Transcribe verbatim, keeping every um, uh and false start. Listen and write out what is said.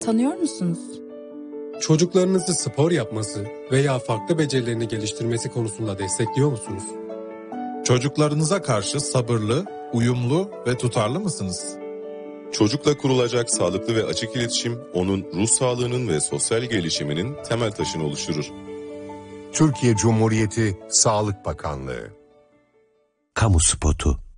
tanıyor musunuz? Çocuklarınızı spor yapması veya farklı becerilerini geliştirmesi konusunda destekliyor musunuz? Çocuklarınıza karşı sabırlı, uyumlu ve tutarlı mısınız? Çocukla kurulacak sağlıklı ve açık iletişim, onun ruh sağlığının ve sosyal gelişiminin temel taşını oluşturur. Türkiye Cumhuriyeti Sağlık Bakanlığı. Kamu spotu.